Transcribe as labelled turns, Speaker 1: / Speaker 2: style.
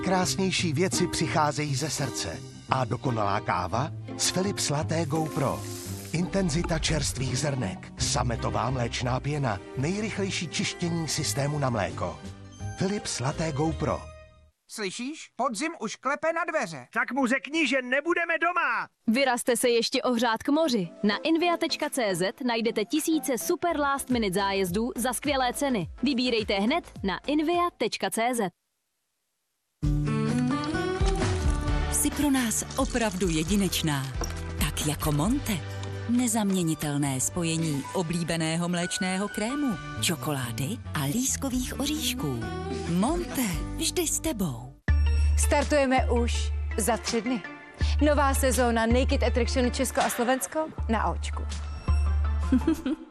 Speaker 1: Krásnější věci přicházejí ze srdce. A dokonalá káva z Philips Latte Go Pro. Intenzita čerstvých zrnek, sametová mléčná pěna, nejrychlejší čištění systému na mléko. Philips Latte Go Pro.
Speaker 2: Slyšíš? Podzim už klepe na dveře.
Speaker 3: Tak mu řekni, že nebudeme doma.
Speaker 4: Vyrazte se ještě ohřát k moři. Na invia.cz najdete tisíce super last minute zájezdů za skvělé ceny. Vybírejte hned na invia.cz.
Speaker 5: Jsi pro nás opravdu jedinečná. Tak jako Monte. Nezaměnitelné spojení oblíbeného mléčného krému, čokolády a lískových oříšků. Monte, vždy s tebou.
Speaker 6: Startujeme už za 3 dny. Nová sezóna Naked Attraction Česko a Slovensko na očku.